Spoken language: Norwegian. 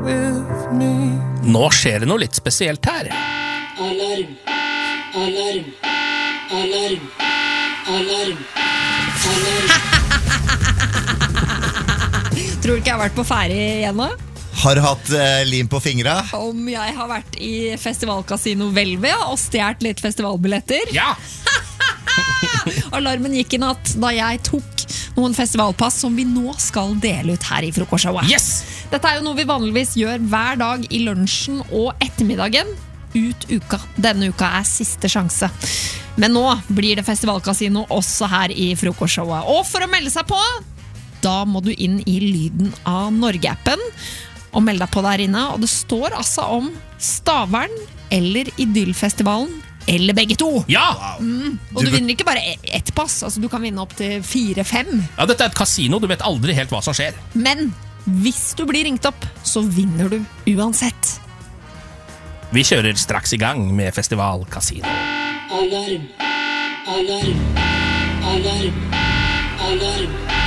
with me. Nå skjer det noe litt spesielt her. Alarm, alarm, alarm, alarm, alarm. Tror du ikke jeg har vært på ferie igjen nå? Har du hatt lim på fingra? Om jeg har vært i festivalkasino Velvia og stjert litt festivalbilletter. Ja! Alarmen gikk i natt da jeg tok noen festivalpass som vi nå skal dele ut her i frokostshowet. Yes! Dette er jo noe vi vanligvis gjør hver dag i lunsjen og ettermiddagen ut uka. Denne uka er siste sjanse. Men nå blir det festivalkasino også her i frokostshowet. Og for å melde seg på, da må du inn i Lyden av Norge-appen og melde deg på der inne. Og det står altså om Stavern eller Idyllfestivalen eller begge to. Ja! Og du vinner ikke bare ett pass, altså du kan vinne opp til 4-5. Ja, dette er et kasino, du vet aldri helt hva som skjer. Men hvis du blir ringt opp, så vinner du uansett. Vi kjører straks i gang med festivalkasino. Alarm, alarm, alarm, alarm.